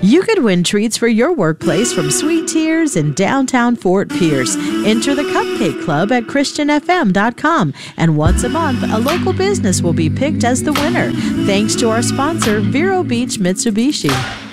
You could win treats for your workplace from Sweet Tears in downtown Fort Pierce. Enter the Cupcake Club at ChristianFM.com, and once a month, a local business will be picked as the winner. Thanks to our sponsor, Vero Beach Mitsubishi.